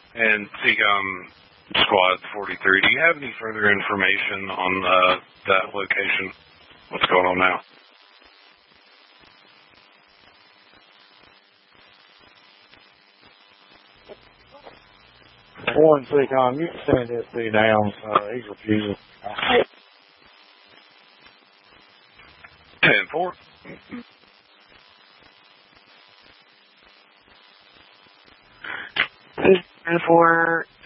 And Seacom Squad 43, do you have any further information on that location? What's going on now? One Seacom, you can send SC down. He's refusing. 10-4. And 4,